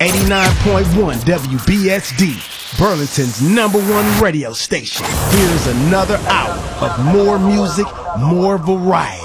89.1 WBSD, Burlington's #1 radio station. Here's another hour of more music, more variety.